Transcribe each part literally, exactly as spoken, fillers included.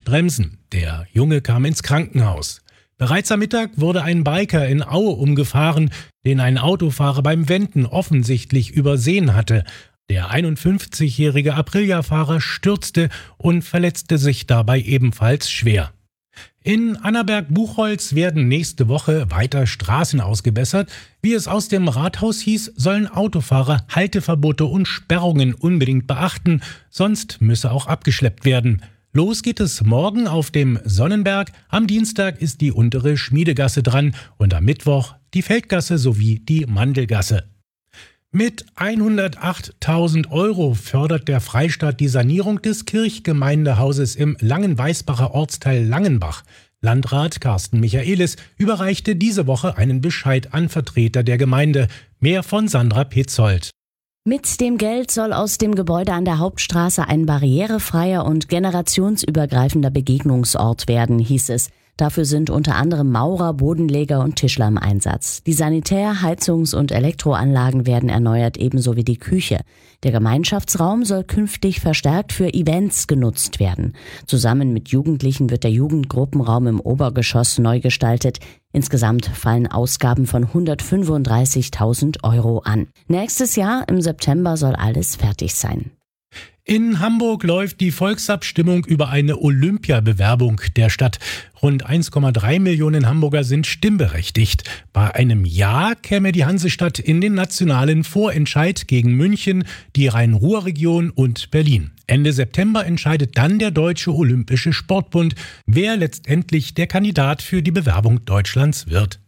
bremsen. Der Junge kam ins Krankenhaus. Bereits am Mittag wurde ein Biker in Aue umgefahren, den ein Autofahrer beim Wenden offensichtlich übersehen hatte. Der einundfünfzigjährige Aprilia-Fahrer stürzte und verletzte sich dabei ebenfalls schwer. In Annaberg-Buchholz werden nächste Woche weiter Straßen ausgebessert. Wie es aus dem Rathaus hieß, sollen Autofahrer Halteverbote und Sperrungen unbedingt beachten, sonst müsse auch abgeschleppt werden. Los geht es morgen auf dem Sonnenberg, am Dienstag ist die untere Schmiedegasse dran und am Mittwoch die Feldgasse sowie die Mandelgasse. Mit hundertachttausend Euro fördert der Freistaat die Sanierung des Kirchgemeindehauses im Langenweisbacher Ortsteil Langenbach. Landrat Carsten Michaelis überreichte diese Woche einen Bescheid an Vertreter der Gemeinde. Mehr von Sandra Petzold. Mit dem Geld soll aus dem Gebäude an der Hauptstraße ein barrierefreier und generationsübergreifender Begegnungsort werden, hieß es. Dafür sind unter anderem Maurer, Bodenleger und Tischler im Einsatz. Die Sanitär-, Heizungs- und Elektroanlagen werden erneuert, ebenso wie die Küche. Der Gemeinschaftsraum soll künftig verstärkt für Events genutzt werden. Zusammen mit Jugendlichen wird der Jugendgruppenraum im Obergeschoss neu gestaltet. Insgesamt fallen Ausgaben von hundertfünfunddreißigtausend Euro an. Nächstes Jahr im September soll alles fertig sein. In Hamburg läuft die Volksabstimmung über eine Olympiabewerbung der Stadt. Rund eins Komma drei Millionen Hamburger sind stimmberechtigt. Bei einem Ja käme die Hansestadt in den nationalen Vorentscheid gegen München, die Rhein-Ruhr-Region und Berlin. Ende September entscheidet dann der Deutsche Olympische Sportbund, wer letztendlich der Kandidat für die Bewerbung Deutschlands wird.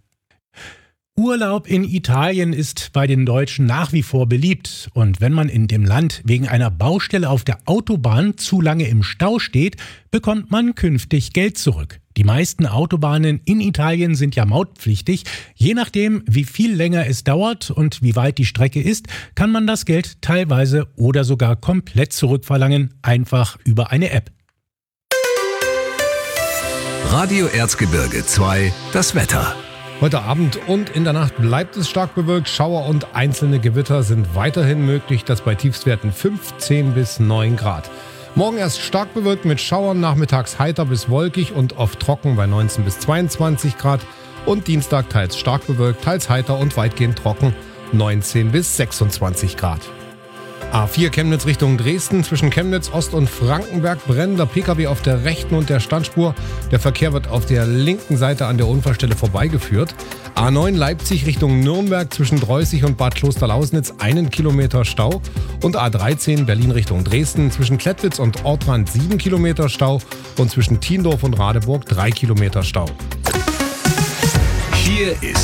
Urlaub in Italien ist bei den Deutschen nach wie vor beliebt. Und wenn man in dem Land wegen einer Baustelle auf der Autobahn zu lange im Stau steht, bekommt man künftig Geld zurück. Die meisten Autobahnen in Italien sind ja mautpflichtig. Je nachdem, wie viel länger es dauert und wie weit die Strecke ist, kann man das Geld teilweise oder sogar komplett zurückverlangen, einfach über eine App. Radio Erzgebirge zwei, das Wetter. Heute Abend und in der Nacht bleibt es stark bewölkt. Schauer und einzelne Gewitter sind weiterhin möglich. Das bei Tiefstwerten fünfzehn bis neun Grad. Morgen erst stark bewölkt mit Schauern, nachmittags heiter bis wolkig und oft trocken bei neunzehn bis zweiundzwanzig Grad. Und Dienstag teils stark bewölkt, teils heiter und weitgehend trocken, neunzehn bis sechsundzwanzig Grad. A vier Chemnitz Richtung Dresden. Zwischen Chemnitz Ost und Frankenberg brennender P K W auf der rechten und der Standspur. Der Verkehr wird auf der linken Seite an der Unfallstelle vorbeigeführt. A neun Leipzig Richtung Nürnberg zwischen Dreußig und Bad Klosterlausnitz einen Kilometer Stau. Und A dreizehn Berlin Richtung Dresden zwischen Klettwitz und Ortrand sieben Kilometer Stau. Und zwischen Tiendorf und Radeburg drei Kilometer Stau. Hier ist